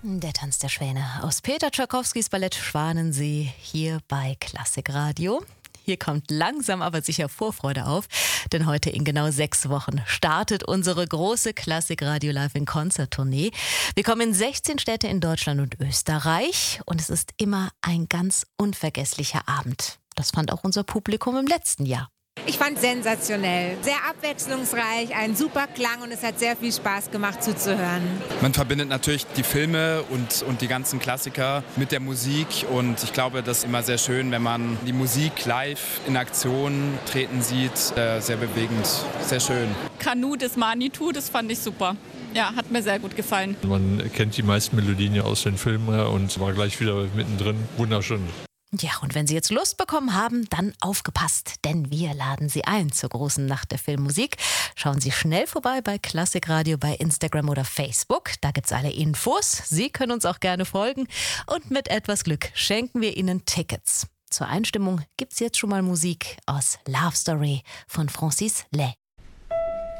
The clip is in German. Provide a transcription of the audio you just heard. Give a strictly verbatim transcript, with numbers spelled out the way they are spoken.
Der Tanz der Schwäne aus Peter Tschaikowskis Ballett Schwanensee hier bei Klassikradio. Hier kommt langsam aber sicher Vorfreude auf, denn heute in genau sechs Wochen startet unsere große Klassikradio Live in Konzert-Tournee. Wir kommen in sechzehn Städte in Deutschland und Österreich und es ist immer ein ganz unvergesslicher Abend. Das fand auch unser Publikum im letzten Jahr. Ich fand sensationell, sehr abwechslungsreich, ein super Klang und es hat sehr viel Spaß gemacht zuzuhören. Man verbindet natürlich die Filme und, und die ganzen Klassiker mit der Musik und ich glaube, das ist immer sehr schön, wenn man die Musik live in Aktion treten sieht. Äh, sehr bewegend, sehr schön. Kanu des Manitou, das fand ich super. Ja, hat mir sehr gut gefallen. Man kennt die meisten Melodien ja aus den Filmen und war gleich wieder mittendrin. Wunderschön. Ja, und wenn Sie jetzt Lust bekommen haben, dann aufgepasst, denn wir laden Sie ein zur großen Nacht der Filmmusik. Schauen Sie schnell vorbei bei Klassikradio bei Instagram oder Facebook. Da gibt's alle Infos. Sie können uns auch gerne folgen und mit etwas Glück schenken wir Ihnen Tickets. Zur Einstimmung gibt's jetzt schon mal Musik aus Love Story von Francis Lai.